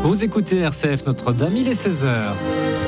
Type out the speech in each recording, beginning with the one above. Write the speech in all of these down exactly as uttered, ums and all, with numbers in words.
Vous écoutez R C F Notre-Dame, il est seize heures.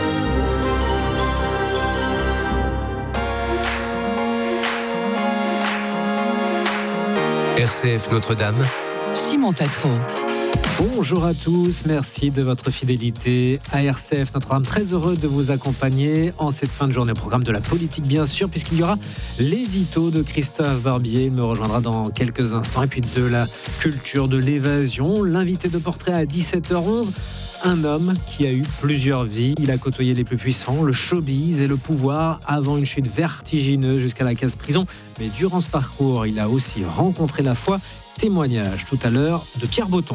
R C F Notre-Dame, Simon Tatro. Bonjour à tous, merci de votre fidélité à R C F Notre-Dame. Très heureux de vous accompagner en cette fin de journée. Au programme de la politique, bien sûr, puisqu'il y aura l'édito de Christophe Barbier. Il me rejoindra dans quelques instants. Et puis de la culture, de l'évasion. L'invité de portrait à dix-sept heures onze. Un homme qui a eu plusieurs vies. Il a côtoyé les plus puissants, le showbiz et le pouvoir, avant une chute vertigineuse jusqu'à la case-prison. Mais durant ce parcours, il a aussi rencontré la foi. Témoignage tout à l'heure de Pierre Botton.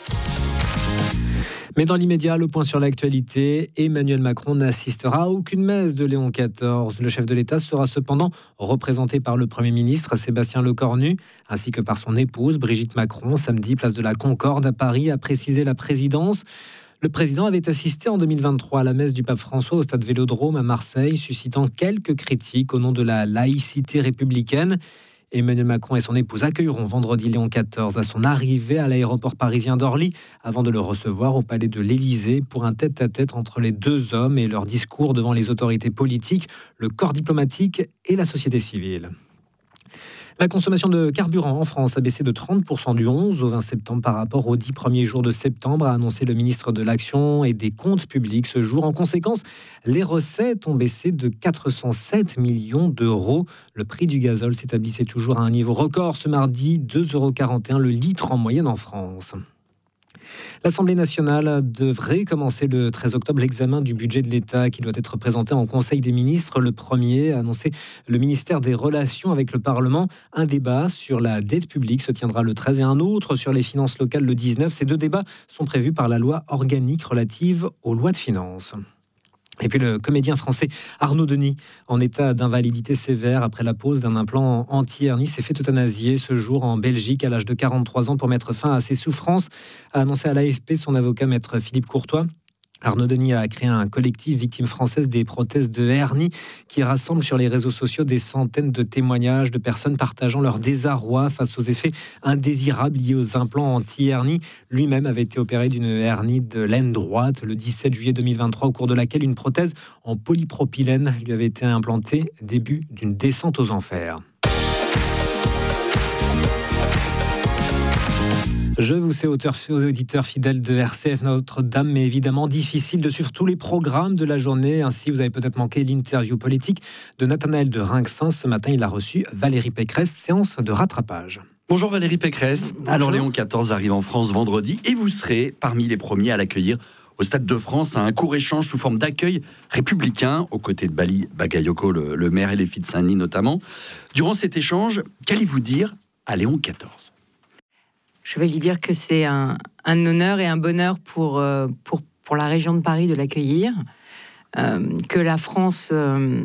Mais dans l'immédiat, le point sur l'actualité, Emmanuel Macron n'assistera à aucune messe de Léon quatorze. Le chef de l'État sera cependant représenté par le Premier ministre Sébastien Lecornu, ainsi que par son épouse Brigitte Macron. Samedi, place de la Concorde à Paris, a précisé la présidence. Le président avait assisté en deux mille vingt-trois à la messe du pape François au stade Vélodrome à Marseille, suscitant quelques critiques au nom de la laïcité républicaine. Emmanuel Macron et son épouse accueilleront vendredi Léon quatorze à son arrivée à l'aéroport parisien d'Orly, avant de le recevoir au palais de l'Élysée pour un tête-à-tête entre les deux hommes et leur discours devant les autorités politiques, le corps diplomatique et la société civile. La consommation de carburant en France a baissé de trente pour cent du onze au vingt septembre par rapport aux dix premiers jours de septembre, a annoncé le ministre de l'Action et des Comptes publics ce jour. En conséquence, les recettes ont baissé de quatre cent sept millions d'euros. Le prix du gazole s'établissait toujours à un niveau record ce mardi, deux euros quarante et un le litre en moyenne en France. L'Assemblée nationale devrait commencer le treize octobre l'examen du budget de l'État qui doit être présenté en Conseil des ministres. Le premier a annoncé le ministère des Relations avec le Parlement. Un débat sur la dette publique se tiendra le treize et un autre sur les finances locales le dix-neuf. Ces deux débats sont prévus par la loi organique relative aux lois de finances. Et puis le comédien français Arnaud Denis, en état d'invalidité sévère après la pose d'un implant anti-hernie, s'est fait euthanasier ce jour en Belgique à l'âge de quarante-trois ans pour mettre fin à ses souffrances, a annoncé à l'A F P son avocat maître Philippe Courtois. Arnaud Denis a créé un collectif Victimes françaises des prothèses de hernie qui rassemble sur les réseaux sociaux des centaines de témoignages de personnes partageant leur désarroi face aux effets indésirables liés aux implants anti-hernie. Lui-même avait été opéré d'une hernie de l'aine droite le dix-sept juillet deux mille vingt-trois, au cours de laquelle une prothèse en polypropylène lui avait été implantée, début d'une descente aux enfers. Je vous sais, auteurs et auditeurs fidèles de R C F Notre-Dame, mais évidemment difficile de suivre tous les programmes de la journée. Ainsi, vous avez peut-être manqué l'interview politique de Nathanaël de Rinxin. Ce matin, il a reçu Valérie Pécresse, séance de rattrapage. Bonjour Valérie Pécresse. Bonjour. Alors Léon quatorze arrive en France vendredi et vous serez parmi les premiers à l'accueillir au Stade de France à un court échange sous forme d'accueil républicain aux côtés de Bali Bagayoko, le, le maire et les filles de Saint-Denis notamment. Durant cet échange, qu'allez-vous dire à Léon quatorze ? Je vais lui dire que c'est un, un honneur et un bonheur pour, euh, pour, pour la région de Paris de l'accueillir, euh, que la France euh,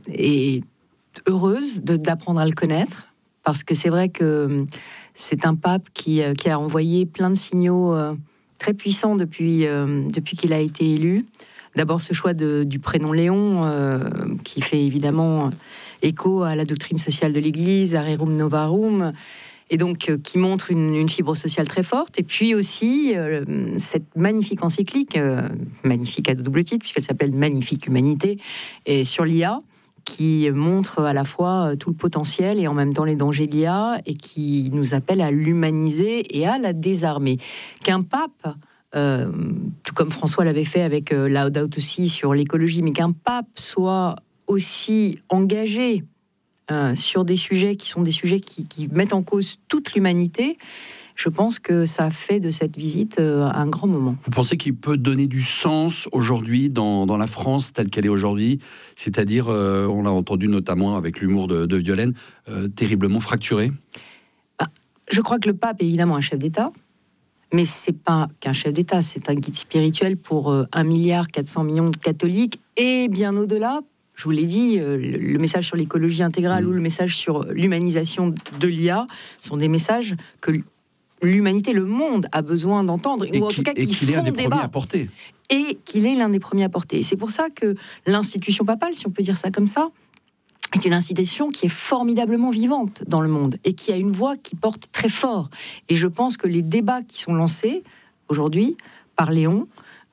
est heureuse de, d'apprendre à le connaître, parce que c'est vrai que c'est un pape qui, qui a envoyé plein de signaux euh, très puissants depuis, euh, depuis qu'il a été élu. D'abord ce choix de, du prénom Léon, euh, qui fait évidemment écho à la doctrine sociale de l'Église, à Rerum Novarum, et donc euh, qui montre une, une fibre sociale très forte. Et puis aussi euh, cette magnifique encyclique, euh, magnifique à double titre, puisqu'elle s'appelle Magnifique Humanité, et sur l'I A, qui montre à la fois tout le potentiel et en même temps les dangers de l'I A, et qui nous appelle à l'humaniser et à la désarmer. Qu'un pape, euh, tout comme François l'avait fait avec euh, Laudato Si sur l'écologie, mais qu'un pape soit aussi engagé Euh, sur des sujets qui sont des sujets qui, qui mettent en cause toute l'humanité, je pense que ça fait de cette visite euh, un grand moment. Vous pensez qu'il peut donner du sens aujourd'hui dans, dans la France telle qu'elle est aujourd'hui, c'est-à-dire, euh, on l'a entendu notamment avec l'humour de, de Violaine, euh, terriblement fracturé ? bah, Je crois que le pape est évidemment un chef d'État, mais c'est pas qu'un chef d'État, c'est un guide spirituel pour euh, un milliard quatre cents millions de catholiques, et bien au-delà. Je vous l'ai dit, le message sur l'écologie intégrale mmh. ou le message sur l'humanisation de l'I A sont des messages que l'humanité, le monde a besoin d'entendre, et ou en qui, tout cas qui qu'il font est un des débat. premiers à porter. Et qu'il est l'un des premiers à porter. Et c'est pour ça que l'institution papale, si on peut dire ça comme ça, est une institution qui est formidablement vivante dans le monde et qui a une voix qui porte très fort. Et je pense que les débats qui sont lancés aujourd'hui par Léon,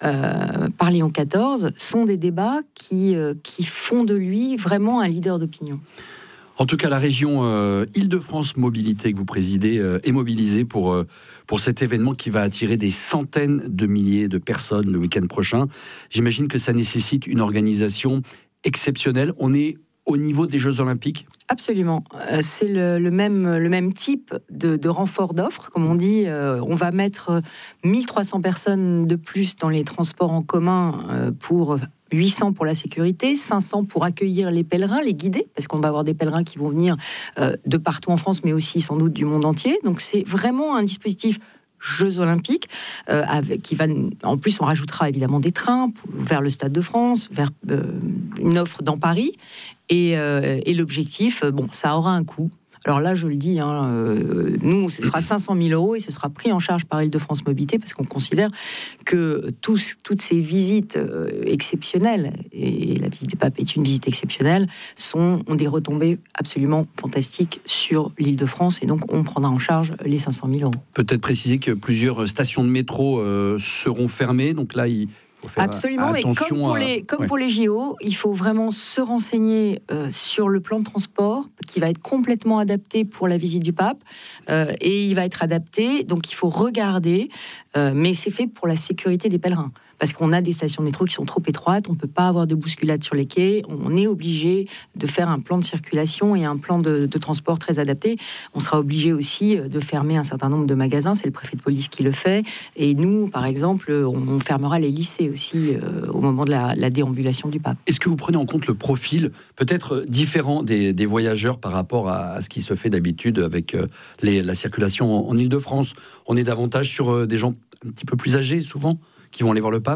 euh, par Léon quatorze, sont des débats qui, euh, qui font de lui vraiment un leader d'opinion. En tout cas, la région euh, Île-de-France Mobilité que vous présidez euh, est mobilisée pour, euh, pour cet événement qui va attirer des centaines de milliers de personnes le week-end prochain. J'imagine que ça nécessite une organisation exceptionnelle. On est au niveau des Jeux Olympiques ? Absolument. Euh, c'est le, le, même, le même type de, de renfort d'offres. Comme on dit, euh, on va mettre mille trois cents personnes de plus dans les transports en commun euh, pour huit cents pour la sécurité, cinq cents pour accueillir les pèlerins, les guider, parce qu'on va avoir des pèlerins qui vont venir euh, de partout en France, mais aussi sans doute du monde entier. Donc c'est vraiment un dispositif Jeux Olympiques, euh, avec, qui va, en plus on rajoutera évidemment des trains pour, vers le Stade de France, vers euh, une offre dans Paris, et, euh, et l'objectif, bon, ça aura un coût. Alors là, je le dis, hein, euh, nous, ce sera cinq cent mille euros et ce sera pris en charge par Île-de-France Mobilité parce qu'on considère que tous, toutes ces visites euh, exceptionnelles, et la visite du pape est une visite exceptionnelle, sont, ont des retombées absolument fantastiques sur l'Île-de-France et donc on prendra en charge les cinq cent mille euros. Peut-être préciser que plusieurs stations de métro euh, seront fermées, donc là, il... Absolument, mais comme pour, à... les, comme ouais. pour les J O, il faut vraiment se renseigner euh, sur le plan de transport qui va être complètement adapté pour la visite du pape euh, et il va être adapté, donc il faut regarder, euh, mais c'est fait pour la sécurité des pèlerins. Parce qu'on a des stations de métro qui sont trop étroites, on ne peut pas avoir de bousculade sur les quais, on est obligé de faire un plan de circulation et un plan de, de transport très adapté. On sera obligé aussi de fermer un certain nombre de magasins, c'est le préfet de police qui le fait. Et nous, par exemple, on fermera les lycées aussi euh, au moment de la, la déambulation du pape. Est-ce que vous prenez en compte le profil peut-être différent des, des voyageurs par rapport à, à ce qui se fait d'habitude avec euh, les, la circulation en, en Île-de-France ? On est davantage sur euh, des gens un petit peu plus âgés, souvent, qui vont aller voir le pape ?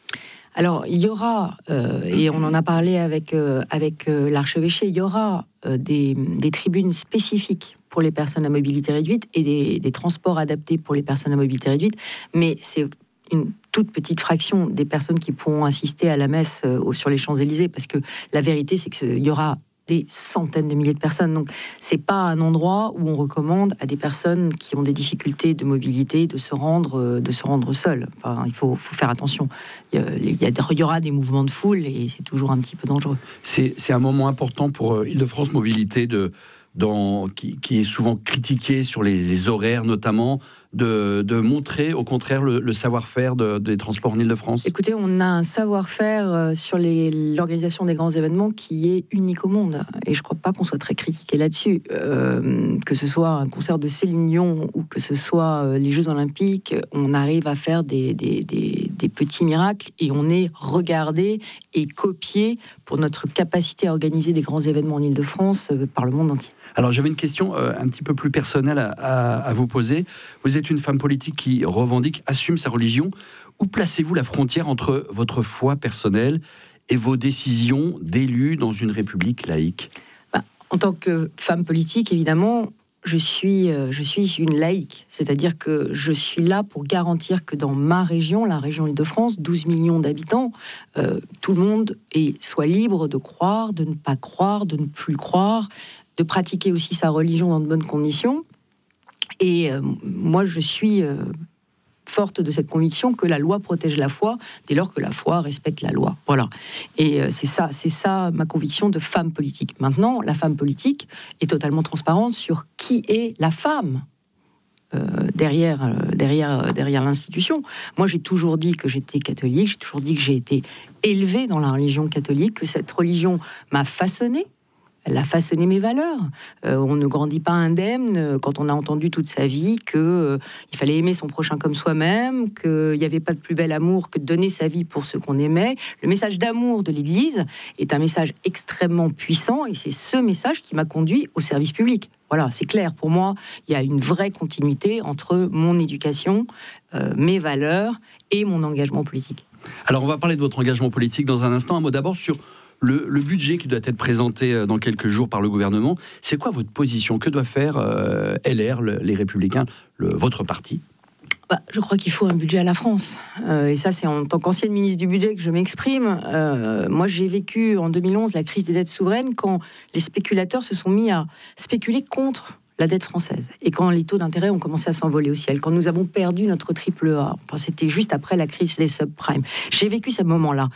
Alors, il y aura, euh, et on en a parlé avec, euh, avec euh, l'archevêché, il y aura euh, des, des tribunes spécifiques pour les personnes à mobilité réduite et des, des transports adaptés pour les personnes à mobilité réduite, mais c'est une toute petite fraction des personnes qui pourront assister à la messe euh, sur les Champs-Élysées, parce que la vérité, c'est qu'il y aura des centaines de milliers de personnes. Donc, c'est pas un endroit où on recommande à des personnes qui ont des difficultés de mobilité de se rendre, de se rendre seules. Enfin, il faut, faut faire attention. Il y, a, il, y a, il y aura des mouvements de foule et c'est toujours un petit peu dangereux. C'est, c'est un moment important pour Île-de-France Mobilité de, dans, qui, qui est souvent critiqué sur les, les horaires notamment, de, de montrer au contraire le, le savoir-faire de, des transports en Île-de-France. Écoutez, on a un savoir-faire sur les, l'organisation des grands événements qui est unique au monde. Et je ne crois pas qu'on soit très critiqué là-dessus. Euh, que ce soit un concert de Céline Dion ou que ce soit les Jeux Olympiques, on arrive à faire des, des, des, des petits miracles et on est regardé et copié pour notre capacité à organiser des grands événements en Île-de-France euh, par le monde entier. Alors j'avais une question euh, un petit peu plus personnelle à, à, à vous poser. Vous êtes une femme politique qui revendique, assume sa religion. Où placez-vous la frontière entre votre foi personnelle et vos décisions d'élue dans une république laïque ? Bah, en tant que femme politique, évidemment, je suis, euh, je suis une laïque. C'est-à-dire que je suis là pour garantir que dans ma région, la région Île-de-France, douze millions d'habitants, euh, tout le monde est, soit libre de croire, de ne pas croire, de ne plus croire, de pratiquer aussi sa religion dans de bonnes conditions. Et euh, moi, je suis euh, forte de cette conviction que la loi protège la foi dès lors que la foi respecte la loi. Voilà. Et euh, c'est ça, c'est ça ma conviction de femme politique. Maintenant, la femme politique est totalement transparente sur qui est la femme euh, derrière, euh, derrière, euh, derrière l'institution. Moi, j'ai toujours dit que j'étais catholique, j'ai toujours dit que j'ai été élevée dans la religion catholique, que cette religion m'a façonnée. Elle a façonné mes valeurs. Euh, on ne grandit pas indemne quand on a entendu toute sa vie qu'il euh, fallait aimer son prochain comme soi-même, qu'il n'y avait pas de plus bel amour que de donner sa vie pour ce qu'on aimait. Le message d'amour de l'Église est un message extrêmement puissant et c'est ce message qui m'a conduit au service public. Voilà, c'est clair. Pour moi, il y a une vraie continuité entre mon éducation, euh, mes valeurs et mon engagement politique. Alors, on va parler de votre engagement politique dans un instant. Un mot d'abord sur Le, le budget qui doit être présenté dans quelques jours par le gouvernement. C'est quoi votre position ? Que doit faire euh, L R, le, les Républicains, le, votre parti ? Bah, je crois qu'il faut un budget à la France. Euh, et ça, c'est en tant qu'ancienne ministre du budget que je m'exprime. Euh, moi, j'ai vécu en deux mille onze la crise des dettes souveraines quand les spéculateurs se sont mis à spéculer contre la dette française. Et quand les taux d'intérêt ont commencé à s'envoler au ciel, quand nous avons perdu notre triple A, enfin, c'était juste après la crise des subprimes. J'ai vécu ce moment-là.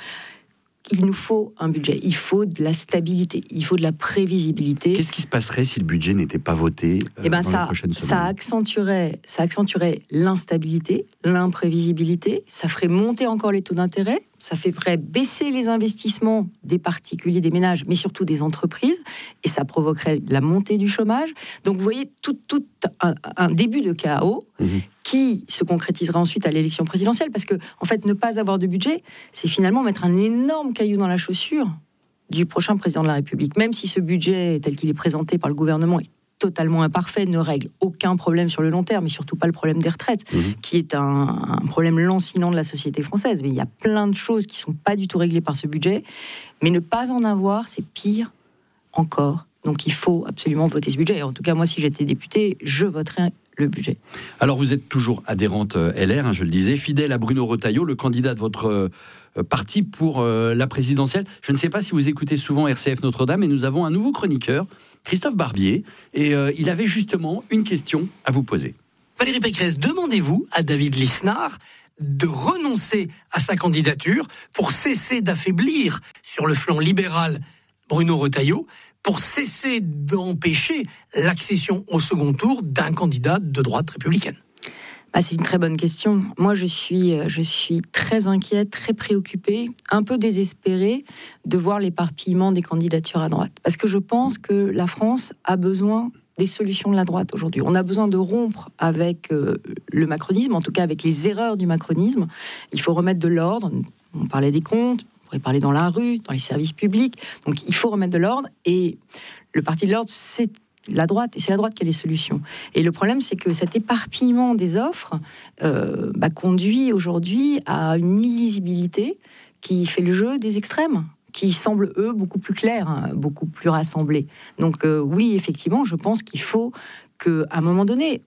Il nous faut un budget, il faut de la stabilité, il faut de la prévisibilité. Qu'est-ce qui se passerait si le budget n'était pas voté euh, eh ben dans ça, les prochaines semaines ? ça accentuerait, ça accentuerait l'instabilité, l'imprévisibilité, ça ferait monter encore les taux d'intérêt, ça ferait baisser les investissements des particuliers, des ménages, mais surtout des entreprises, et ça provoquerait la montée du chômage. Donc vous voyez, tout, tout un, un début de chaos mmh. qui se concrétisera ensuite à l'élection présidentielle, parce que en fait, ne pas avoir de budget, c'est finalement mettre un énorme caillou dans la chaussure du prochain président de la République. Même si ce budget, tel qu'il est présenté par le gouvernement, est totalement imparfait, ne règle aucun problème sur le long terme, et surtout pas le problème des retraites, mmh. qui est un, un problème lancinant de la société française. Mais il y a plein de choses qui ne sont pas du tout réglées par ce budget. Mais ne pas en avoir, c'est pire encore. Donc il faut absolument voter ce budget. Et en tout cas, moi, si j'étais députée, je voterais le budget. Alors vous êtes toujours adhérente L R, hein, je le disais, fidèle à Bruno Retailleau, le candidat de votre euh, parti pour euh, la présidentielle. Je ne sais pas si vous écoutez souvent R C F Notre-Dame, mais nous avons un nouveau chroniqueur, Christophe Barbier, et euh, il avait justement une question à vous poser. Valérie Pécresse, demandez-vous à David Lisnard de renoncer à sa candidature pour cesser d'affaiblir sur le flanc libéral Bruno Retailleau, pour cesser d'empêcher l'accession au second tour d'un candidat de droite républicaine ? Ah, c'est une très bonne question. Moi, je suis, je suis très inquiète, très préoccupée, un peu désespérée de voir l'éparpillement des candidatures à droite. Parce que je pense que la France a besoin des solutions de la droite aujourd'hui. On a besoin de rompre avec euh, le macronisme, en tout cas avec les erreurs du macronisme. Il faut remettre de l'ordre. On parlait des comptes, on pourrait parler dans la rue, dans les services publics. Donc il faut remettre de l'ordre. Et le parti de l'ordre, c'est la droite, et c'est la droite qui a les solutions. Et le problème, c'est que cet éparpillement des offres euh, bah, conduit aujourd'hui à une illisibilité qui fait le jeu des extrêmes, qui semblent, eux, beaucoup plus clairs, hein, beaucoup plus rassemblés. Donc euh, oui, effectivement, je pense qu'il faut qu'à un moment donné,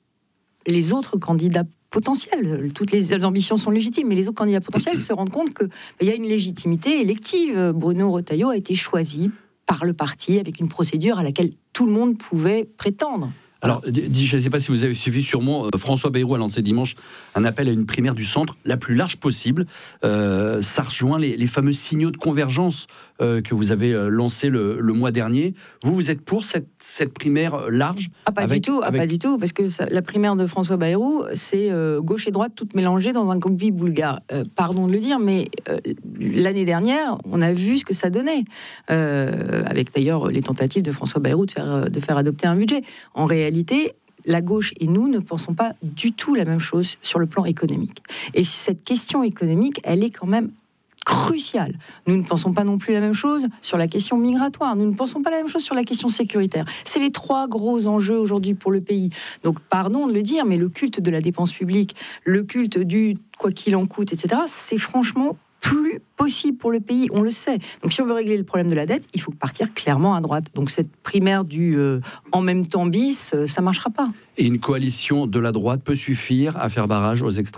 les autres candidats potentiels, toutes les ambitions sont légitimes, mais les autres candidats potentiels se rendent compte qu'il bah, y a une légitimité élective. Bruno Retailleau a été choisi par le parti avec une procédure à laquelle tout le monde pouvait prétendre. Alors, je ne sais pas si vous avez suivi, sûrement, François Bayrou a lancé dimanche un appel à une primaire du centre la plus large possible. Euh, ça rejoint les, les fameux signaux de convergence euh, que vous avez euh, lancés le, le mois dernier. Vous, vous êtes pour cette, cette primaire large ? Ah, pas avec, du tout, avec... ah, pas du tout, parce que ça, la primaire de François Bayrou, c'est euh, gauche et droite toutes mélangées dans un combi bulgare. Euh, pardon de le dire, mais euh, l'année dernière, on a vu ce que ça donnait, euh, avec d'ailleurs les tentatives de François Bayrou de faire, de faire adopter un budget. En réalité, la gauche et nous ne pensons pas du tout la même chose sur le plan économique. Et cette question économique, elle est quand même cruciale. Nous ne pensons pas non plus la même chose sur la question migratoire. Nous ne pensons pas la même chose sur la question sécuritaire. C'est les trois gros enjeux aujourd'hui pour le pays. Donc, pardon de le dire, mais le culte de la dépense publique, le culte du quoi qu'il en coûte, et cetera, c'est franchement plus possible pour le pays, on le sait. Donc si on veut régler le problème de la dette, il faut partir clairement à droite. Donc cette primaire du euh, en même temps bis, euh, ça ne marchera pas. Et une coalition de la droite peut suffire à faire barrage aux extrêmes ?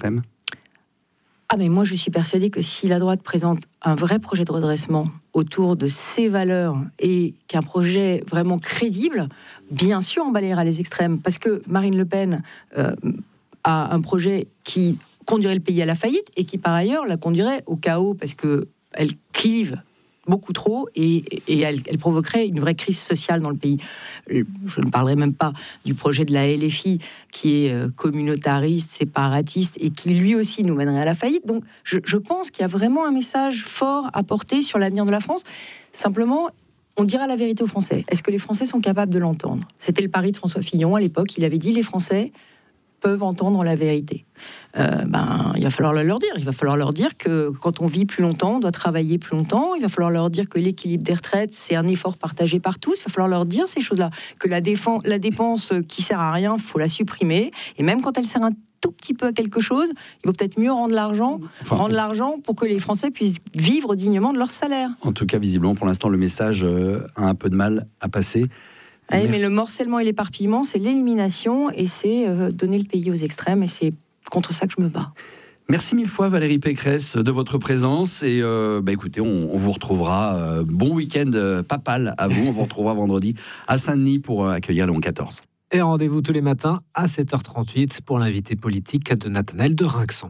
Ah mais moi je suis persuadée que si la droite présente un vrai projet de redressement autour de ses valeurs et qu'un projet vraiment crédible, bien sûr on balayera les extrêmes. Parce que Marine Le Pen euh, a un projet qui conduirait le pays à la faillite et qui par ailleurs la conduirait au chaos parce qu'elle clive beaucoup trop et, et elle, elle provoquerait une vraie crise sociale dans le pays. Je ne parlerai même pas du projet de la L F I qui est communautariste, séparatiste et qui lui aussi nous mènerait à la faillite. Donc je, je pense qu'il y a vraiment un message fort à porter sur l'avenir de la France. Simplement, on dira la vérité aux Français. Est-ce que les Français sont capables de l'entendre ? C'était le pari de François Fillon à l'époque. Il avait dit les Français peuvent entendre la vérité. Euh, ben, il va falloir leur dire. Il va falloir leur dire que quand on vit plus longtemps, on doit travailler plus longtemps. Il va falloir leur dire que l'équilibre des retraites, c'est un effort partagé par tous. Il va falloir leur dire ces choses-là. Que la, défense, la dépense qui sert à rien, il faut la supprimer. Et même quand elle sert un tout petit peu à quelque chose, il vaut peut-être mieux rendre l'argent, enfin, rendre l'argent pour que les Français puissent vivre dignement de leur salaire. En tout cas, visiblement, pour l'instant, le message euh, a un peu de mal à passer. Oui, mais le morcellement et l'éparpillement, c'est l'élimination et c'est euh, donner le pays aux extrêmes et c'est contre ça que je me bats. Merci mille fois Valérie Pécresse de votre présence et euh, bah écoutez, on, on vous retrouvera. Euh, bon week-end euh, papal à vous, on vous retrouvera vendredi à Saint-Denis pour euh, accueillir Léon quatorze. Et rendez-vous tous les matins à sept heures trente-huit pour l'invité politique de Nathanaël de Rinxon.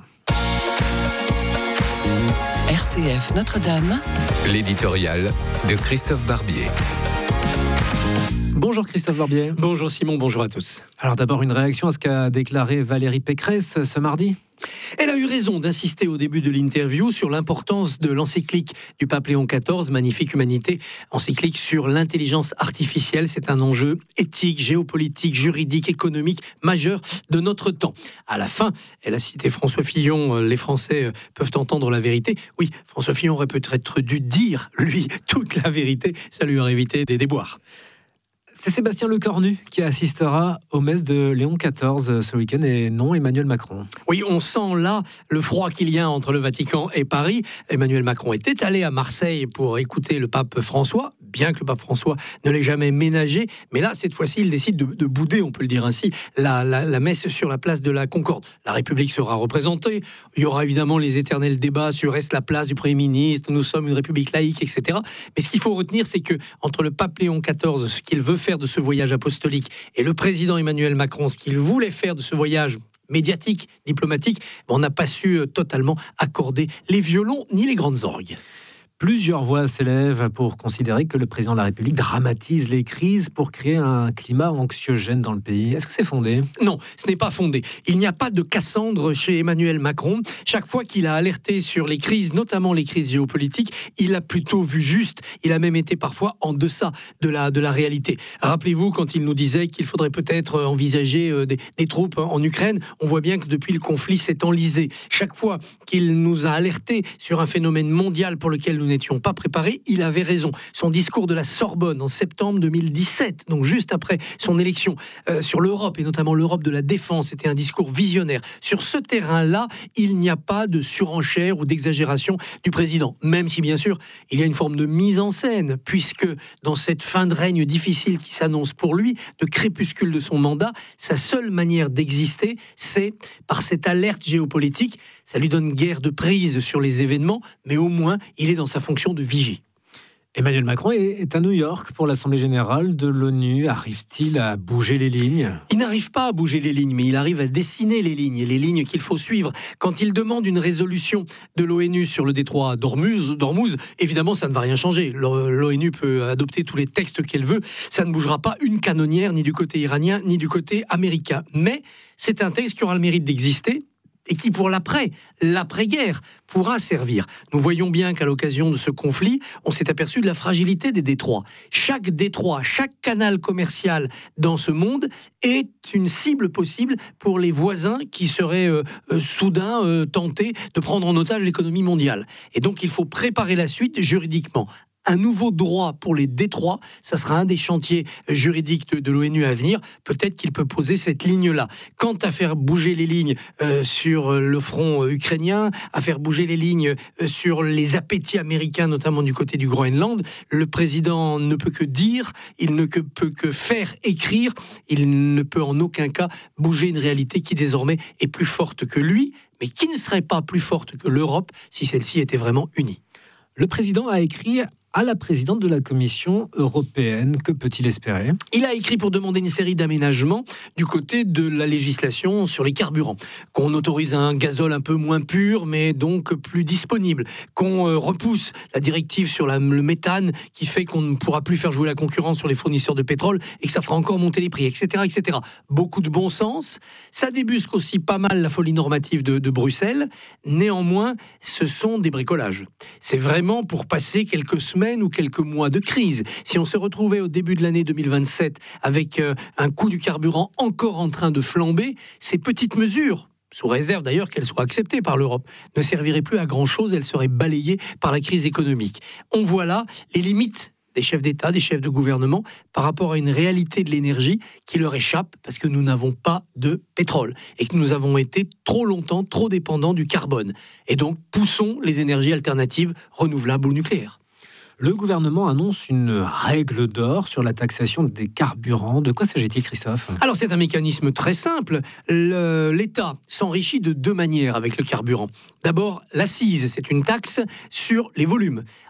R C F Notre-Dame, l'éditorial de Christophe Barbier. Bonjour Christophe Barbier. Bonjour Simon, bonjour à tous. Alors d'abord une réaction à ce qu'a déclaré Valérie Pécresse ce mardi. Elle a eu raison d'insister au début de l'interview sur l'importance de l'encyclique du pape Léon quatorze, Magnifique Humanité, encyclique sur l'intelligence artificielle. C'est un enjeu éthique, géopolitique, juridique, économique majeur de notre temps. À la fin, elle a cité François Fillon, les Français peuvent entendre la vérité. Oui, François Fillon aurait peut-être dû dire, lui, toute la vérité. Ça lui aurait évité des déboires. C'est Sébastien Lecornu qui assistera aux messes de Léon quatorze ce week-end et non Emmanuel Macron. Oui, on sent là le froid qu'il y a entre le Vatican et Paris. Emmanuel Macron était allé à Marseille pour écouter le pape François, bien que le pape François ne l'ait jamais ménagé. Mais là, cette fois-ci, il décide de, de bouder, on peut le dire ainsi, la, la, la messe sur la place de la Concorde. La République sera représentée. Il y aura évidemment les éternels débats sur est-ce la place du Premier ministre, nous sommes une République laïque, et cetera. Mais ce qu'il faut retenir, c'est que entre le pape Léon quatorze, ce qu'il veut faire de ce voyage apostolique, et le président Emmanuel Macron, ce qu'il voulait faire de ce voyage médiatique, diplomatique, on n'a pas su totalement accorder les violons ni les grandes orgues. Plusieurs voix s'élèvent pour considérer que le président de la République dramatise les crises pour créer un climat anxiogène dans le pays. Est-ce que c'est fondé ? Non, ce n'est pas fondé. Il n'y a pas de Cassandre chez Emmanuel Macron. Chaque fois qu'il a alerté sur les crises, notamment les crises géopolitiques, il a plutôt vu juste. Il a même été parfois en deçà de la, de la réalité. Rappelez-vous quand il nous disait qu'il faudrait peut-être envisager des, des troupes en Ukraine. On voit bien que depuis le conflit s'est enlisé. Chaque fois qu'il nous a alerté sur un phénomène mondial pour lequel nous n'étions pas préparés, il avait raison. Son discours de la Sorbonne en septembre deux mille dix-sept, donc juste après son élection, euh, sur l'Europe et notamment l'Europe de la défense, était un discours visionnaire. Sur ce terrain-là, il n'y a pas de surenchère ou d'exagération du président, même si bien sûr, il y a une forme de mise en scène, puisque dans cette fin de règne difficile qui s'annonce pour lui, de crépuscule de son mandat, sa seule manière d'exister, c'est par cette alerte géopolitique. Ça lui donne guère de prise sur les événements, mais au moins, il est dans sa fonction de vigie. Emmanuel Macron est à New York pour l'Assemblée générale de l'ONU. Arrive-t-il à bouger les lignes ? Il n'arrive pas à bouger les lignes, mais il arrive à dessiner les lignes, les lignes qu'il faut suivre. Quand il demande une résolution de l'ONU sur le détroit d'Ormuz, évidemment, ça ne va rien changer. L'ONU peut adopter tous les textes qu'elle veut. Ça ne bougera pas une canonnière, ni du côté iranien, ni du côté américain. Mais c'est un texte qui aura le mérite d'exister, et qui, pour l'après, l'après-guerre, pourra servir. Nous voyons bien qu'à l'occasion de ce conflit, on s'est aperçu de la fragilité des détroits. Chaque détroit, chaque canal commercial dans ce monde est une cible possible pour les voisins qui seraient euh, euh, soudain euh, tentés de prendre en otage l'économie mondiale. Et donc, il faut préparer la suite juridiquement. Un nouveau droit pour les détroits, ça sera un des chantiers juridiques de, de l'ONU à venir. Peut-être qu'il peut poser cette ligne-là. Quant à faire bouger les lignes euh, sur le front euh, ukrainien, à faire bouger les lignes euh, sur les appétits américains, notamment du côté du Groenland, le président ne peut que dire, il ne que, peut que faire écrire, il ne peut en aucun cas bouger une réalité qui désormais est plus forte que lui, mais qui ne serait pas plus forte que l'Europe si celle-ci était vraiment unie. Le président a écrit à la présidente de la Commission européenne. Que peut-il espérer ? Il a écrit pour demander une série d'aménagements du côté de la législation sur les carburants. Qu'on autorise un gazole un peu moins pur, mais donc plus disponible. Qu'on repousse la directive sur la, le méthane, qui fait qu'on ne pourra plus faire jouer la concurrence sur les fournisseurs de pétrole et que ça fera encore monter les prix, et cetera, et cetera. Beaucoup de bon sens. Ça débusque aussi pas mal la folie normative de, de Bruxelles. Néanmoins, ce sont des bricolages. C'est vraiment pour passer quelques semaines ou quelques mois de crise. Si on se retrouvait au début de l'année deux mille vingt-sept avec euh, un coût du carburant encore en train de flamber, ces petites mesures, sous réserve d'ailleurs qu'elles soient acceptées par l'Europe, ne serviraient plus à grand-chose, elles seraient balayées par la crise économique. On voit là les limites des chefs d'État, des chefs de gouvernement, par rapport à une réalité de l'énergie qui leur échappe parce que nous n'avons pas de pétrole et que nous avons été trop longtemps, trop dépendants du carbone. Et donc, poussons les énergies alternatives renouvelables ou nucléaires. Le gouvernement annonce une règle d'or sur la taxation des carburants. De quoi s'agit-il, Christophe ? Alors, c'est un mécanisme très simple. Le, L'État s'enrichit de deux manières avec le carburant. D'abord, l'accise, c'est une taxe sur les volumes.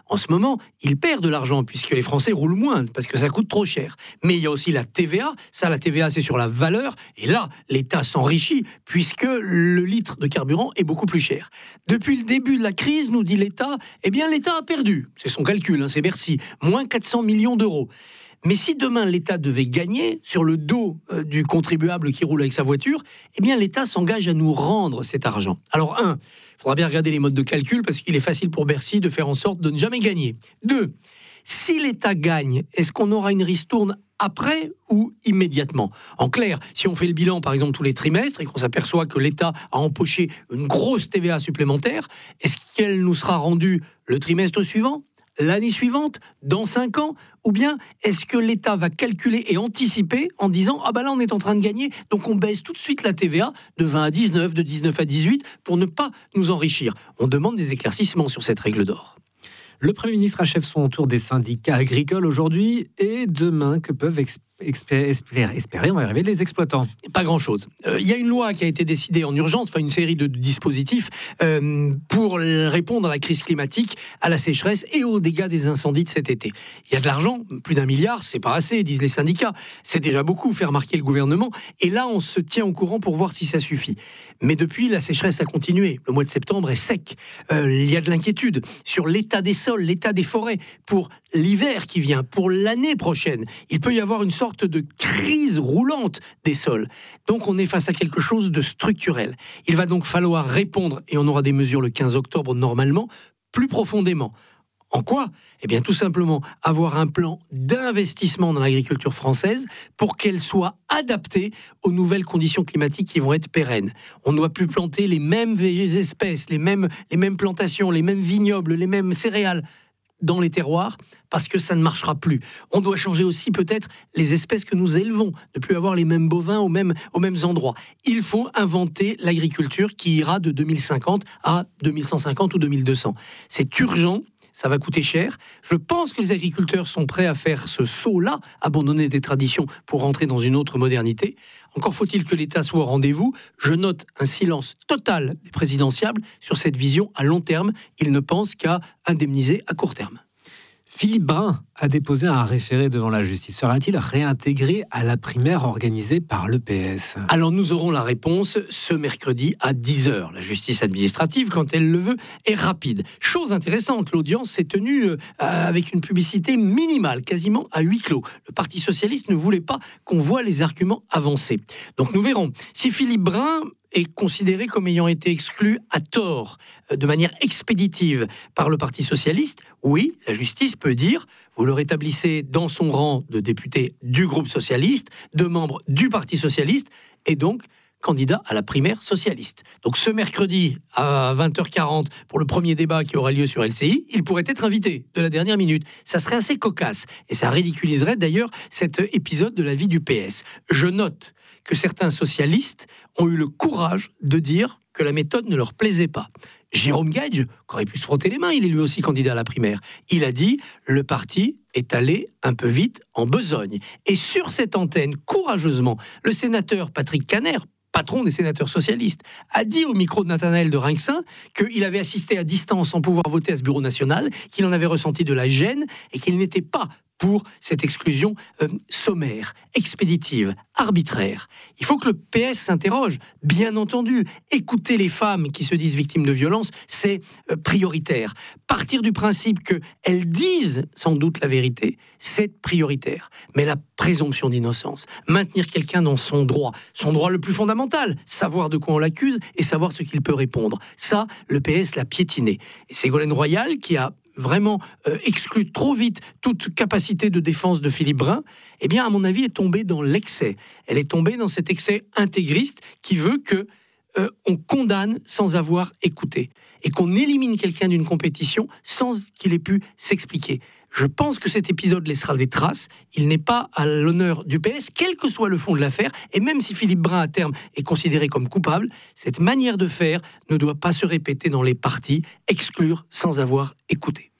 En ce moment, il perd de l'argent puisque les Français roulent moins parce que ça coûte trop cher. Mais il y a aussi la T V A. Ça, la T V A, c'est sur la valeur. Et là, l'État s'enrichit puisque le litre de carburant est beaucoup plus cher. Depuis le début de la crise, nous dit l'État, eh bien l'État a perdu. C'est son calcul, hein, c'est Bercy. Moins quatre cents millions d'euros. Mais si demain l'État devait gagner sur le dos euh, du contribuable qui roule avec sa voiture, eh bien l'État s'engage à nous rendre cet argent. Alors un, il faudra bien regarder les modes de calcul parce qu'il est facile pour Bercy de faire en sorte de ne jamais gagner. Deux, si l'État gagne, est-ce qu'on aura une ristourne après ou immédiatement? En clair, si on fait le bilan par exemple tous les trimestres et qu'on s'aperçoit que l'État a empoché une grosse T V A supplémentaire, est-ce qu'elle nous sera rendue le trimestre suivant ? L'année suivante, dans cinq ans, ou bien est-ce que l'État va calculer et anticiper en disant « Ah ben là, on est en train de gagner, donc on baisse tout de suite la T V A de vingt à dix-neuf, de dix-neuf à dix-huit pour ne pas nous enrichir ». On demande des éclaircissements sur cette règle d'or. Le Premier ministre achève son tour des syndicats agricoles aujourd'hui et demain, que peuvent exp- espérer, espérer, on va y arriver, les exploitants? Pas grand-chose. Il euh, y a une loi qui a été décidée en urgence, enfin une série de dispositifs euh, pour répondre à la crise climatique, à la sécheresse et aux dégâts des incendies de cet été. Il y a de l'argent, plus d'un milliard, c'est pas assez, disent les syndicats. C'est déjà beaucoup, fait remarquer le gouvernement. Et là, on se tient au courant pour voir si ça suffit. Mais depuis, la sécheresse a continué. Le mois de septembre est sec. Euh, il y a de l'inquiétude sur l'état des sols, l'état des forêts, pour l'hiver qui vient, pour l'année prochaine. Il peut y avoir une sorte de crise roulante des sols. Donc on est face à quelque chose de structurel. Il va donc falloir répondre, et on aura des mesures le quinze octobre normalement, plus profondément. En quoi ? Eh bien tout simplement avoir un plan d'investissement dans l'agriculture française pour qu'elle soit adaptée aux nouvelles conditions climatiques qui vont être pérennes. On ne doit plus planter les mêmes espèces, les mêmes, les mêmes plantations, les mêmes vignobles, les mêmes céréales dans les terroirs, parce que ça ne marchera plus. On doit changer aussi peut-être les espèces que nous élevons, ne plus avoir les mêmes bovins aux mêmes, aux mêmes endroits. Il faut inventer l'agriculture qui ira de deux mille cinquante à deux mille cent cinquante ou deux mille deux cents. C'est urgent. Ça va coûter cher. Je pense que les agriculteurs sont prêts à faire ce saut-là, abandonner des traditions pour rentrer dans une autre modernité. Encore faut-il que l'État soit au rendez-vous. Je note un silence total des présidentiables sur cette vision à long terme. Ils ne pensent qu'à indemniser à court terme. Philippe Brun a déposé un référé devant la justice. Sera-t-il réintégré à la primaire organisée par l'E P S ? Alors nous aurons la réponse ce mercredi à dix heures. La justice administrative, quand elle le veut, est rapide. Chose intéressante, l'audience s'est tenue euh, avec une publicité minimale, quasiment à huis clos. Le Parti socialiste ne voulait pas qu'on voit les arguments avancés. Donc nous verrons. Si Philippe Brun est considéré comme ayant été exclu à tort, de manière expéditive par le Parti socialiste, oui, la justice peut dire, vous le rétablissez dans son rang de député du groupe socialiste, de membre du Parti socialiste, et donc candidat à la primaire socialiste. Donc ce mercredi à vingt heures quarante, pour le premier débat qui aura lieu sur L C I, il pourrait être invité de la dernière minute. Ça serait assez cocasse, et ça ridiculiserait d'ailleurs cet épisode de la vie du P S. Je note que certains socialistes ont eu le courage de dire que la méthode ne leur plaisait pas. Jérôme Gage, qui aurait pu se frotter les mains, il est lui aussi candidat à la primaire, il a dit « le parti est allé un peu vite en besogne ». Et sur cette antenne, courageusement, le sénateur Patrick Kanner, patron des sénateurs socialistes, a dit au micro de Nathanaël de Rinxin qu'il avait assisté à distance sans pouvoir voter à ce bureau national, qu'il en avait ressenti de la gêne et qu'il n'était pas pour cette exclusion euh, sommaire, expéditive, arbitraire. Il faut que le P S s'interroge, bien entendu. Écouter les femmes qui se disent victimes de violences, c'est euh, prioritaire. Partir du principe qu'elles disent sans doute la vérité, c'est prioritaire. Mais la présomption d'innocence, maintenir quelqu'un dans son droit, son droit le plus fondamental, savoir de quoi on l'accuse et savoir ce qu'il peut répondre. Ça, le P S l'a piétiné. Et c'est Ségolène Royal qui a vraiment euh, exclut trop vite toute capacité de défense de Philippe Brun, eh bien, à mon avis, est tombée dans l'excès. Elle est tombée dans cet excès intégriste qui veut que euh, on condamne sans avoir écouté et qu'on élimine quelqu'un d'une compétition sans qu'il ait pu s'expliquer. Je pense que cet épisode laissera des traces. Il n'est pas à l'honneur du P S, quel que soit le fond de l'affaire. Et même si Philippe Brun, à terme, est considéré comme coupable, cette manière de faire ne doit pas se répéter dans les partis, exclure sans avoir écouté.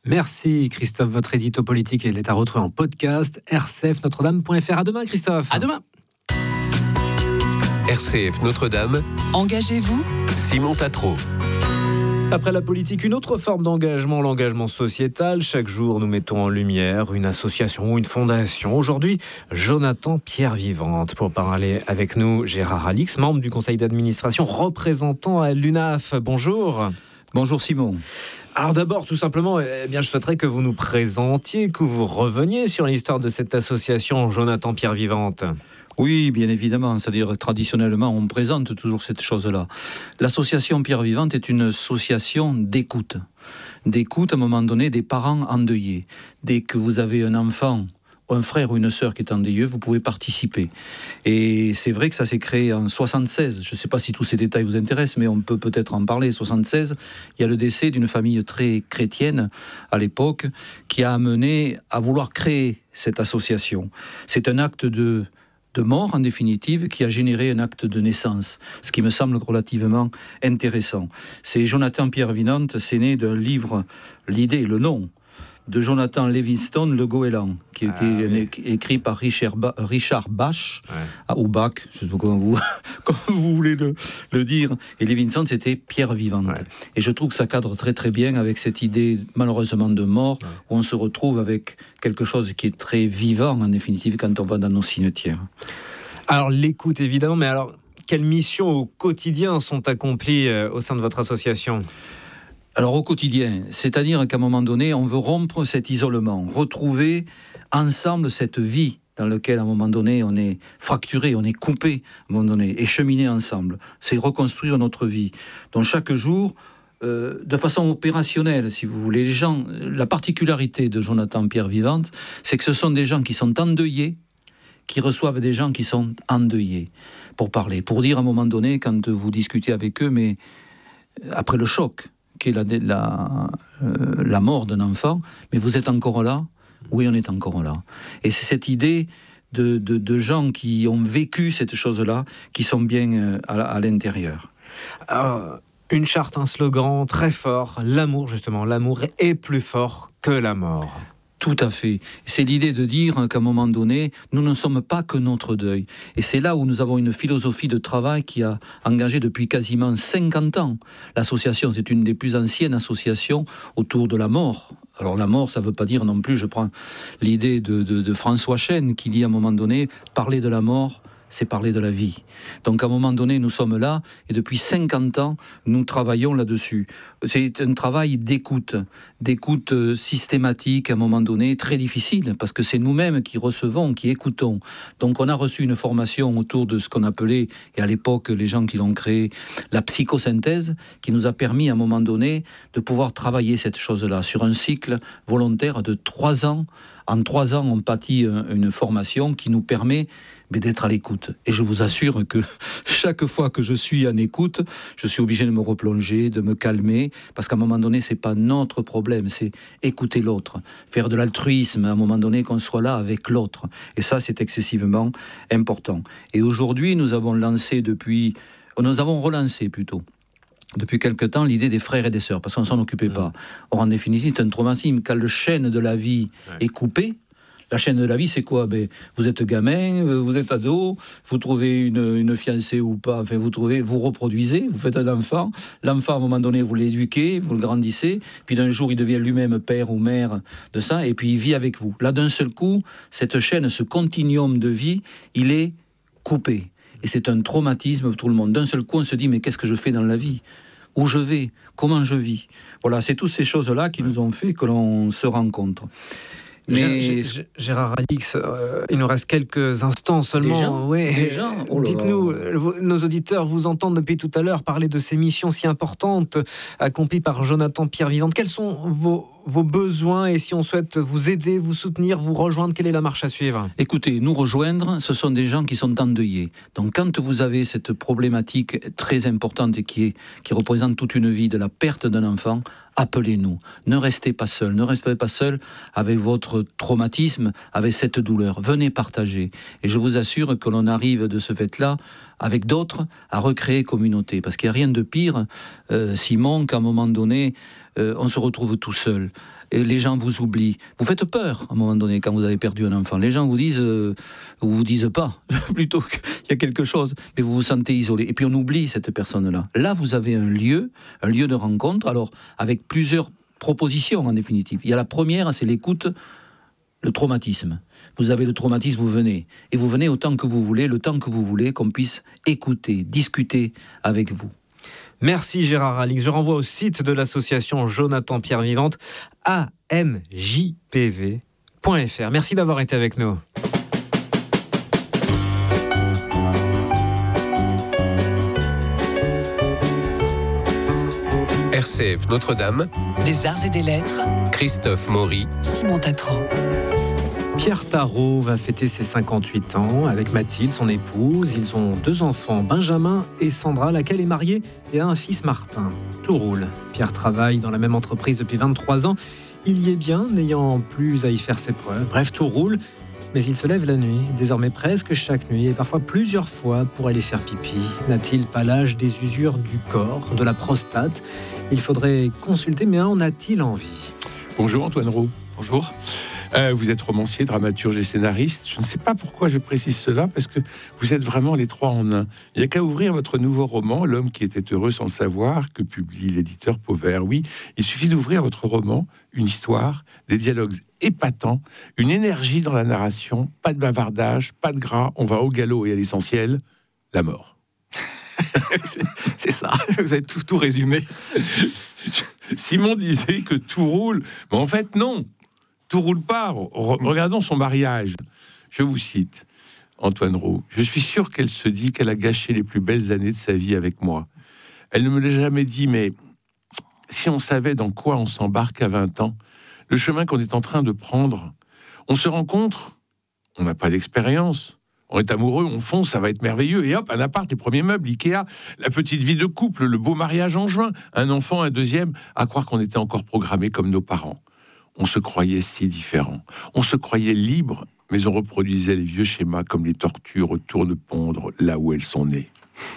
Merci Christophe, votre édito politique et il est à retrouver en podcast r c f notre dame point f r. À demain Christophe. À demain. R C F Notre-Dame. Engagez-vous. Simon Tatro. Après la politique, une autre forme d'engagement, l'engagement sociétal. Chaque jour, nous mettons en lumière une association ou une fondation. Aujourd'hui, Jonathan Pierre Vivante. Pour parler avec nous, Gérard Alix, membre du conseil d'administration, représentant à l'U N A F. Bonjour. Bonjour Simon. Alors d'abord, tout simplement, eh bien, je souhaiterais que vous nous présentiez, que vous reveniez sur l'histoire de cette association Jonathan Pierre Vivante. Oui, bien évidemment, c'est-à-dire traditionnellement, on présente toujours cette chose-là. L'association Pierre Vivante est une association d'écoute. D'écoute, à un moment donné, des parents endeuillés. Dès que vous avez un enfant, un frère ou une sœur qui est endeuilleux, vous pouvez participer. Et c'est vrai que ça s'est créé en soixante-seize. Je ne sais pas si tous ces détails vous intéressent, mais on peut peut-être en parler. soixante-seize, il y a le décès d'une famille très chrétienne à l'époque qui a amené à vouloir créer cette association. C'est un acte de... de mort, en définitive, qui a généré un acte de naissance, ce qui me semble relativement intéressant. C'est Jonathan Pierre Vivante, c'est né d'un livre, l'idée, le nom, de Jonathan Livingstone, Le Goéland, qui a été ah, oui. écrit par Richard, ba- Richard Bach, ouais. ou Bach, je ne sais pas comment vous, comment vous voulez le, le dire. Et Livingstone, c'était Pierre Vivante. Ouais. Et je trouve que ça cadre très très bien avec cette idée, malheureusement, de mort, ouais. où on se retrouve avec quelque chose qui est très vivant, en définitive, quand on va dans nos cimetières. Alors, l'écoute, évidemment, mais alors, quelles missions au quotidien sont accomplies euh, au sein de votre association ? Alors au quotidien, c'est-à-dire qu'à un moment donné, on veut rompre cet isolement, retrouver ensemble cette vie dans laquelle à un moment donné on est fracturé, on est coupé à un moment donné, et cheminer ensemble. C'est reconstruire notre vie. Donc chaque jour, euh, de façon opérationnelle, si vous voulez, les gens, la particularité de Jonathan Pierre Vivante, c'est que ce sont des gens qui sont endeuillés, qui reçoivent des gens qui sont endeuillés, pour parler, pour dire à un moment donné, quand vous discutez avec eux, mais après le choc, qui est la, la, euh, la mort d'un enfant, mais vous êtes encore là ? Oui, on est encore là. Et c'est cette idée de, de, de gens qui ont vécu cette chose-là, qui sont bien euh, à, à l'intérieur. Euh, une charte, un slogan très fort, l'amour justement, l'amour est plus fort que la mort. Tout à fait. C'est l'idée de dire qu'à un moment donné, nous ne sommes pas que notre deuil. Et c'est là où nous avons une philosophie de travail qui a engagé depuis quasiment cinquante ans. L'association, c'est une des plus anciennes associations autour de la mort. Alors la mort, ça ne veut pas dire non plus, je prends l'idée de, de, de François Chêne qui dit à un moment donné, parler de la mort, c'est parler de la vie. Donc à un moment donné, nous sommes là, et depuis cinquante ans, nous travaillons là-dessus. C'est un travail d'écoute, d'écoute systématique, à un moment donné, très difficile, parce que c'est nous-mêmes qui recevons, qui écoutons. Donc on a reçu une formation autour de ce qu'on appelait, et à l'époque, les gens qui l'ont créé, la psychosynthèse, qui nous a permis à un moment donné de pouvoir travailler cette chose-là, sur un cycle volontaire de trois ans. En trois ans, on bâtit une formation qui nous permet mais d'être à l'écoute. Et je vous assure que chaque fois que je suis en écoute, je suis obligé de me replonger, de me calmer, parce qu'à un moment donné, c'est pas notre problème, c'est écouter l'autre, faire de l'altruisme, à un moment donné, qu'on soit là avec l'autre. Et ça, c'est excessivement important. Et aujourd'hui, nous avons lancé depuis... Nous avons relancé plutôt, depuis quelque temps, l'idée des frères et des sœurs, parce qu'on ne s'en occupait mmh. pas. Or, en définitive, c'est un traumatisme. Quand le chêne de la vie ouais. est coupé, la chaîne de la vie, c'est quoi ? Ben, vous êtes gamin, vous êtes ado, vous trouvez une, une fiancée ou pas, enfin, vous, trouvez, vous reproduisez, vous faites un enfant. L'enfant, à un moment donné, vous l'éduquez, vous le grandissez, puis d'un jour, il devient lui-même père ou mère de ça, et puis il vit avec vous. Là, d'un seul coup, cette chaîne, ce continuum de vie, il est coupé. Et c'est un traumatisme pour tout le monde. D'un seul coup, on se dit, mais qu'est-ce que je fais dans la vie ? Où je vais ? Comment je vis ? Voilà, c'est toutes ces choses-là qui nous ont fait que l'on se rencontre. Mais Gérard Alix, euh, il nous reste quelques instants seulement. Déjà, ouais. déjà oh Dites-nous, nos auditeurs vous entendent depuis tout à l'heure parler de ces missions si importantes accomplies par Jonathan Pierre Vivante. Quels sont vos, vos besoins et si on souhaite vous aider, vous soutenir, vous rejoindre, quelle est la marche à suivre ? Écoutez, nous rejoindre, ce sont des gens qui sont endeuillés. Donc quand vous avez cette problématique très importante et qui, est, qui représente toute une vie de la perte d'un enfant, appelez-nous. Ne restez pas seul. Ne restez pas seul avec votre traumatisme, avec cette douleur. Venez partager. Et je vous assure que l'on arrive de ce fait-là, avec d'autres, à recréer communauté. Parce qu'il n'y a rien de pire, euh, Simon, qu'à un moment donné, euh, on se retrouve tout seul. Et les gens vous oublient. Vous faites peur à un moment donné quand vous avez perdu un enfant. Les gens vous disent, euh, ou vous disent pas, plutôt qu'il y a quelque chose, mais vous vous sentez isolé. Et puis on oublie cette personne-là. Là, vous avez un lieu, un lieu de rencontre, alors avec plusieurs propositions en définitive. Il y a la première, c'est l'écoute, le traumatisme. Vous avez le traumatisme, vous venez. Et vous venez autant que vous voulez, le temps que vous voulez, qu'on puisse écouter, discuter avec vous. Merci Gérard Alix. Je renvoie au site de l'association Jonathan Pierre Vivante, a n j p v point f r. Merci d'avoir été avec nous. R C F Notre-Dame, des arts et des lettres, Christophe Maury, Simon Tatro. Pierre Tarot va fêter ses cinquante-huit ans avec Mathilde, son épouse. Ils ont deux enfants, Benjamin et Sandra, laquelle est mariée et a un fils, Martin. Tout roule. Pierre travaille dans la même entreprise depuis vingt-trois ans. Il y est bien, n'ayant plus à y faire ses preuves. Bref, tout roule. Mais il se lève la nuit, désormais presque chaque nuit, et parfois plusieurs fois pour aller faire pipi. N'a-t-il pas l'âge des usures du corps, de la prostate ? Il faudrait consulter, mais en a-t-il envie ? Bonjour Antoine Roux. Bonjour. Euh, vous êtes romancier, dramaturge et scénariste. Je ne sais pas pourquoi je précise cela, parce que vous êtes vraiment les trois en un. Il n'y a qu'à ouvrir votre nouveau roman, L'homme qui était heureux sans le savoir, que publie l'éditeur Pauvert. Oui, il suffit d'ouvrir votre roman, une histoire, des dialogues épatants, une énergie dans la narration, pas de bavardage, pas de gras, on va au galop et à l'essentiel, la mort. c'est, c'est ça, vous avez tout, tout résumé. Simon disait que tout roule, mais en fait non. Tout roule pas. Re- regardons son mariage. Je vous cite, Antoine Roux. Je suis sûr qu'elle se dit qu'elle a gâché les plus belles années de sa vie avec moi. Elle ne me l'a jamais dit, mais si on savait dans quoi on s'embarque à vingt ans, le chemin qu'on est en train de prendre, on se rencontre, on n'a pas d'expérience, on est amoureux, on fonce, ça va être merveilleux, et hop, un appart, les premiers meubles, Ikea, la petite vie de couple, le beau mariage en juin, un enfant, un deuxième, à croire qu'on était encore programmés comme nos parents. On se croyait si différents. On se croyait libres, mais on reproduisait les vieux schémas comme les tortues retournent pondre là où elles sont nées.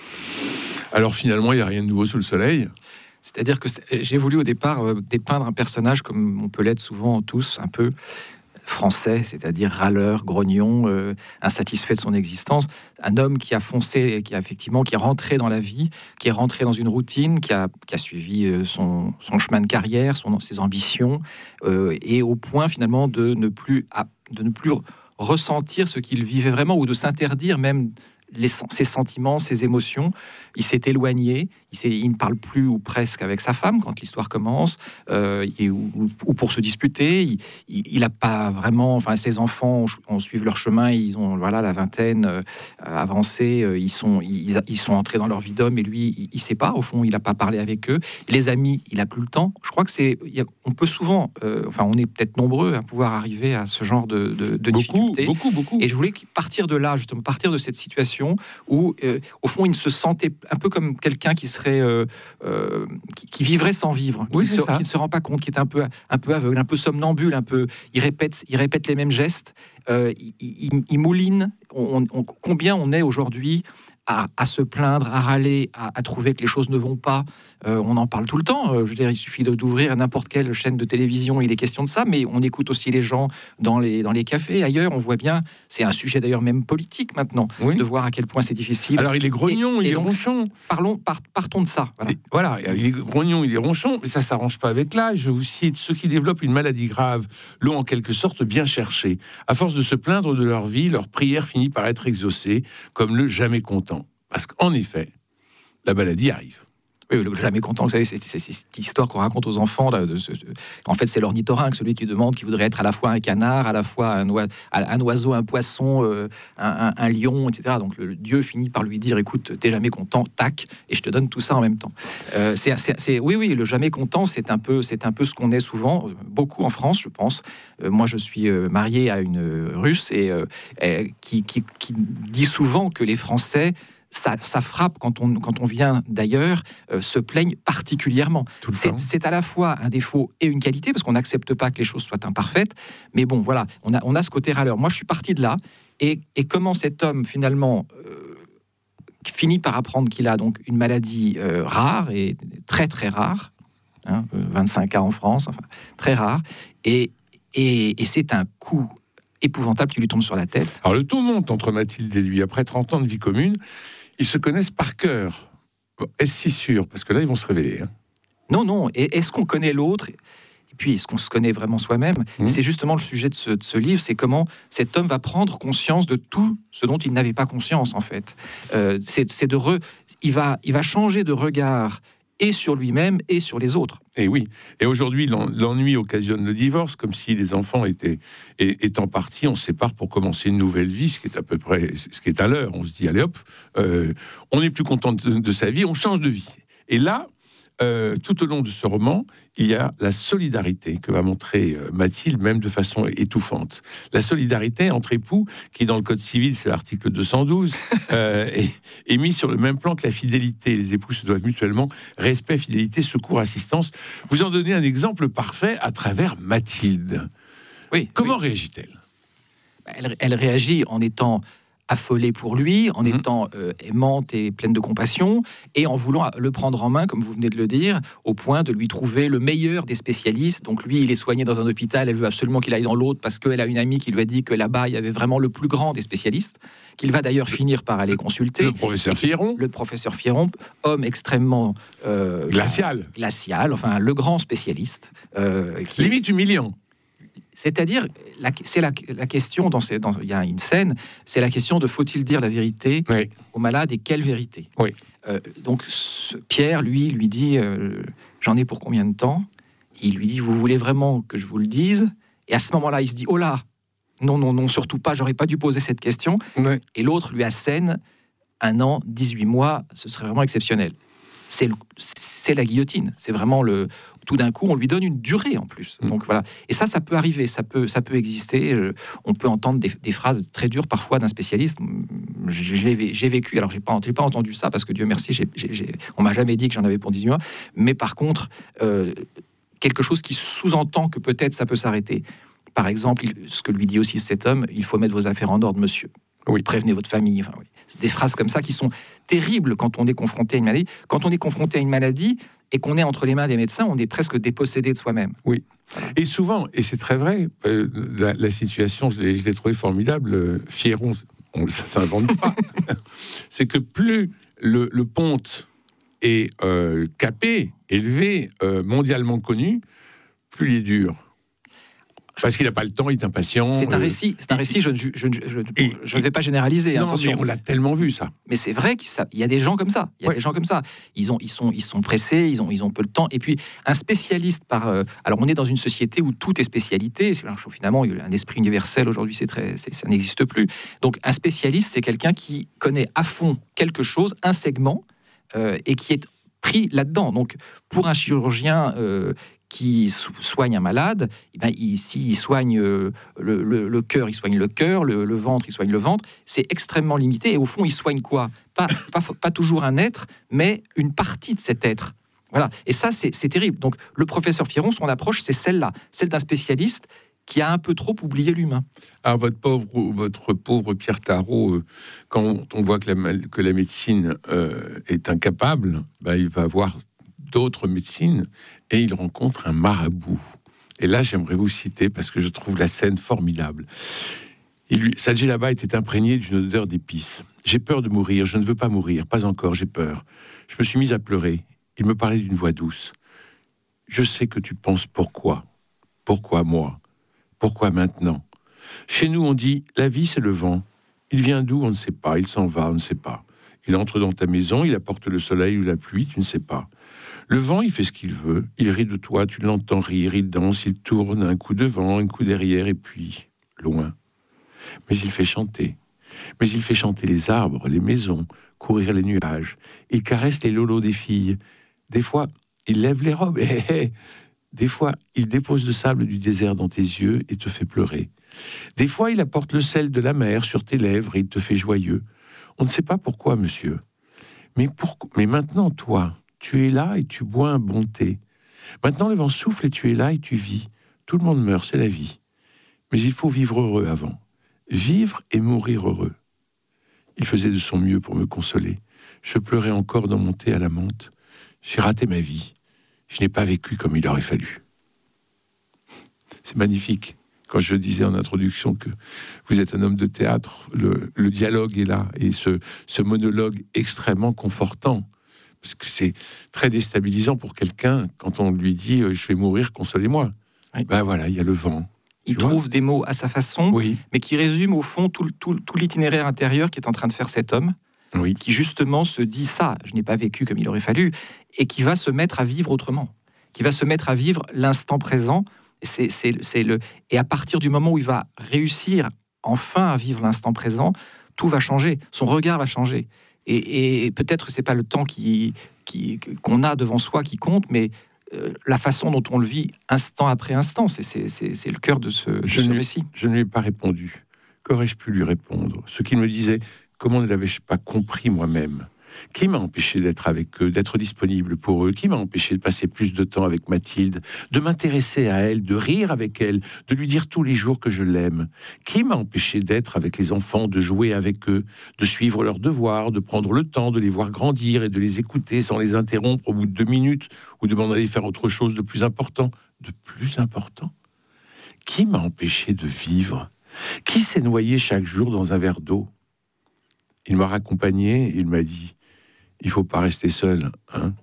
Alors finalement, il n'y a rien de nouveau sous le soleil. C'est-à-dire que j'ai voulu au départ euh, dépeindre un personnage comme on peut l'être souvent tous, un peu français, c'est-à-dire râleur, grognon, euh, insatisfait de son existence, un homme qui a foncé, qui a effectivement, qui est rentré dans la vie, qui est rentré dans une routine, qui a, qui a suivi euh, son, son chemin de carrière, son, ses ambitions, euh, et au point finalement de ne plus, de ne plus ressentir ce qu'il vivait vraiment, ou de s'interdire même les, ses sentiments, ses émotions. Il s'est éloigné, il, s'est, il ne parle plus ou presque avec sa femme quand l'histoire commence, euh, et, ou, ou pour se disputer. Il n'a pas vraiment, enfin ses enfants ont, ont suivi leur chemin, ils ont voilà la vingtaine euh, avancée, euh, ils sont ils, ils sont entrés dans leur vie d'homme, et lui il, il sait pas, au fond il n'a pas parlé avec eux. Les amis, il a plus le temps. Je crois que c'est, a, on peut souvent, euh, enfin on est peut-être nombreux à pouvoir arriver à ce genre de, de, de beaucoup, difficultés. Beaucoup, beaucoup. Et je voulais partir de là, justement, partir de cette situation où, euh, au fond, il ne se sentait un peu comme quelqu'un qui serait, euh, euh, qui, qui vivrait sans vivre, oui, qui, se, qui ne se rend pas compte, qui est un peu, un peu aveugle, un peu somnambule, un peu. Il répète, il répète les mêmes gestes. Euh, il, il, il mouline. On, on, combien on est aujourd'hui à, à se plaindre, à râler, à, à trouver que les choses ne vont pas. Euh, on en parle tout le temps. Euh, je veux dire, il suffit de, d'ouvrir n'importe quelle chaîne de télévision, il est question de ça, mais on écoute aussi les gens dans les, dans les cafés, ailleurs. On voit bien, c'est un sujet d'ailleurs même politique maintenant, oui. de voir à quel point c'est difficile. Alors il est grognon, et, il et est donc, ronchon. Parlons, part, partons de ça. Voilà. Et, voilà, il est grognon, il est ronchon, mais ça ne s'arrange pas avec l'âge. Je vous cite, ceux qui développent une maladie grave l'ont en quelque sorte bien cherché. À force de se plaindre de leur vie, leur prière finit par être exaucée, comme le jamais content. Parce qu'en effet, la maladie arrive. Oui, le jamais content, vous savez, c'est, c'est, c'est cette histoire qu'on raconte aux enfants. Là, de, de, de, en fait, c'est l'ornithorynque, celui qui demande, qui voudrait être à la fois un canard, à la fois un, oi, un oiseau, un poisson, euh, un, un, un lion, et cetera. Donc le Dieu finit par lui dire, écoute, t'es jamais content, tac, et je te donne tout ça en même temps. Euh, c'est, c'est, c'est, oui, oui, le jamais content, c'est un peu, c'est un peu ce qu'on est souvent, beaucoup en France, je pense. Euh, moi, je suis marié à une Russe et euh, qui, qui, qui dit souvent que les Français Ça, ça frappe quand on, quand on vient d'ailleurs, euh, se plaignent particulièrement. C'est, c'est à la fois un défaut et une qualité, parce qu'on n'accepte pas que les choses soient imparfaites. Mais bon, voilà, on a, on a ce côté râleur. Moi, je suis parti de là. Et, et comment cet homme, finalement, euh, finit par apprendre qu'il a donc une maladie euh, rare, et très, très rare, hein, vingt-cinq cas en France, enfin, très rare. Et, et, et c'est un coup épouvantable qui lui tombe sur la tête. Alors le ton monte entre Mathilde et lui. Après trente ans de vie commune, ils se connaissent par cœur. Est-ce si sûr? Parce que là, ils vont se révéler. Hein. Non, non. Et est-ce qu'on connaît l'autre? Et puis, est-ce qu'on se connaît vraiment soi-même? mmh. C'est justement le sujet de ce, de ce livre, c'est comment cet homme va prendre conscience de tout ce dont il n'avait pas conscience, en fait. Euh, c'est, c'est de re... il, va, il va changer de regard et sur lui-même et sur les autres. Et oui. Et aujourd'hui, l'ennui occasionne le divorce, comme si les enfants étaient, étant partis, on se sépare pour commencer une nouvelle vie, ce qui est à peu près, ce qui est à l'heure. On se dit, allez hop, euh, on n'est plus content de, de sa vie, on change de vie. Et là, Euh, tout au long de ce roman, il y a la solidarité que va montrer euh, Mathilde, même de façon étouffante. La solidarité entre époux, qui dans le Code civil, c'est l'article deux cent douze, euh, est, est mis sur le même plan que la fidélité. Les époux se doivent mutuellement respect, fidélité, secours, assistance. Vous en donnez un exemple parfait à travers Mathilde. Oui. Comment oui. réagit-elle? elle, elle réagit en étant affolée pour lui, en mmh. étant euh, aimante et pleine de compassion, et en voulant le prendre en main, comme vous venez de le dire, au point de lui trouver le meilleur des spécialistes. Donc lui, il est soigné dans un hôpital, elle veut absolument qu'il aille dans l'autre, parce qu'elle a une amie qui lui a dit que là-bas, il y avait vraiment le plus grand des spécialistes, qu'il va d'ailleurs finir par aller consulter. Le professeur Fieron. Le professeur Fieron, homme extrêmement... Euh, glacial. Glacial, enfin, le grand spécialiste. Euh, qui Limite humiliant. C'est-à-dire, la, c'est la, la question, dans ces, dans, il y a une scène, c'est la question de faut-il dire la vérité oui. au malade et quelle vérité oui. euh, Donc ce, Pierre, lui, lui dit euh, j'en ai pour combien de temps? Il lui dit vous voulez vraiment que je vous le dise? Et à ce moment-là, il se dit oh là, non, non, non, surtout pas, j'aurais pas dû poser cette question. Oui. Et l'autre lui assène un an, dix-huit mois, ce serait vraiment exceptionnel. C'est, le, c'est la guillotine. C'est vraiment le. Tout d'un coup, on lui donne une durée en plus. Mmh. Donc voilà. Et ça, ça peut arriver, ça peut, ça peut exister. Je, on peut entendre des, des phrases très dures parfois d'un spécialiste. J'ai, j'ai vécu. Alors, j'ai pas, j'ai pas entendu ça parce que Dieu merci, j'ai, j'ai, j'ai, on m'a jamais dit que j'en avais pour dix-huit mois. Mais par contre, euh, quelque chose qui sous-entend que peut-être ça peut s'arrêter. Par exemple, il, ce que lui dit aussi cet homme, il faut mettre vos affaires en ordre, monsieur. Oui. Prévenez votre famille. Enfin, oui. C'est des phrases comme ça qui sont terribles quand on est confronté à une maladie. Quand on est confronté à une maladie et qu'on est entre les mains des médecins, on est presque dépossédé de soi-même. Oui. Et souvent, et c'est très vrai, euh, la, la situation, je l'ai, je l'ai trouvé formidable. Euh, Fieron, on, ça ne s'invente pas. C'est que plus le, le ponte est euh, capé, élevé, euh, mondialement connu, plus il est dur. Parce qu'il n'a pas le temps, il est impatient. C'est un récit, c'est un récit. Je, je, je, je, et, je ne vais pas généraliser. Non, attention. Mais on l'a tellement vu ça. Mais c'est vrai qu'il y a des gens comme ça. Il y a ouais. des gens comme ça. Ils ont, ils sont, ils sont pressés. Ils ont, ils ont peu de temps. Et puis un spécialiste par. Euh, alors on est dans une société où tout est spécialité. Finalement, il y a un esprit universel aujourd'hui, c'est très, c'est, ça n'existe plus. Donc un spécialiste, c'est quelqu'un qui connaît à fond quelque chose, un segment, euh, et qui est pris là-dedans. Donc pour un chirurgien. Euh, qui soigne un malade, eh bien, ici, il soigne euh, le, le, le cœur, il soigne le cœur, le, le ventre, il soigne le ventre. C'est extrêmement limité. Et au fond, il soigne quoi? Pas, pas, pas toujours un être, mais une partie de cet être. Voilà. Et ça, c'est, c'est terrible. Donc, le professeur Fieron, son approche, c'est celle-là, celle d'un spécialiste qui a un peu trop oublié l'humain. Alors, votre pauvre, votre pauvre Pierre Tarot, euh, quand on voit que la, que la médecine euh, est incapable, bah, il va voir d'autres médecines et il rencontre un marabout. Et là, j'aimerais vous citer parce que je trouve la scène formidable. Sadji-Laba était imprégné d'une odeur d'épices. J'ai peur de mourir, je ne veux pas mourir, pas encore, j'ai peur. Je me suis mise à pleurer. Il me parlait d'une voix douce. Je sais que tu penses pourquoi. Pourquoi moi? Pourquoi maintenant? Chez nous, on dit la vie, c'est le vent. Il vient d'où? On ne sait pas. Il s'en va, on ne sait pas. Il entre dans ta maison, il apporte le soleil ou la pluie, tu ne sais pas. Le vent, il fait ce qu'il veut. Il rit de toi, tu l'entends rire, il danse, il tourne, un coup devant, un coup derrière, et puis loin. Mais il fait chanter. Mais il fait chanter les arbres, les maisons, courir les nuages. Il caresse les lolos des filles. Des fois, il lève les robes. Des fois, il dépose le sable du désert dans tes yeux et te fait pleurer. Des fois, il apporte le sel de la mer sur tes lèvres et il te fait joyeux. On ne sait pas pourquoi, monsieur. Mais, pour... Mais maintenant, toi... Tu es là et tu bois un bon thé. Maintenant, le vent souffle et tu es là et tu vis. Tout le monde meurt, c'est la vie. Mais il faut vivre heureux avant. Vivre et mourir heureux. Il faisait de son mieux pour me consoler. Je pleurais encore dans mon thé à la menthe. J'ai raté ma vie. je n'ai pas vécu comme il aurait fallu. C'est magnifique. Quand je disais en introduction que vous êtes un homme de théâtre, le, le dialogue est là, et ce, ce monologue extrêmement confortant, parce que c'est très déstabilisant pour quelqu'un quand on lui dit euh, « je vais mourir, consolez-moi oui. ». Ben voilà, il y a le vent. Il trouve des mots à sa façon, oui. mais qui résument au fond tout, tout, tout l'itinéraire intérieur qui est en train de faire cet homme, oui. qui justement se dit ça, je n'ai pas vécu comme il aurait fallu, et qui va se mettre à vivre autrement, qui va se mettre à vivre l'instant présent. C'est, c'est, c'est le... Et à partir du moment où il va réussir enfin à vivre l'instant présent, tout va changer, son regard va changer. Et, et peut-être que c'est pas le temps qui, qui, qu'on a devant soi qui compte, mais euh, la façon dont on le vit instant après instant, c'est, c'est, c'est, c'est le cœur de ce, de je ce ne, récit. Je ne lui ai pas répondu. Qu'aurais-je pu lui répondre? Ce qu'il me disait, comment ne l'avais-je pas compris moi-même? Qui m'a empêché d'être avec eux, d'être disponible pour eux? Qui m'a empêché de passer plus de temps avec Mathilde, de m'intéresser à elle, de rire avec elle, de lui dire tous les jours que je l'aime? Qui m'a empêché d'être avec les enfants, de jouer avec eux, de suivre leurs devoirs, de prendre le temps de les voir grandir et de les écouter sans les interrompre au bout de deux minutes ou de m'en aller faire autre chose de plus important? De plus important? Qui m'a empêché de vivre? Qui s'est noyé chaque jour dans un verre d'eau? Il m'a raccompagné, il m'a dit: il faut pas rester seul, hein.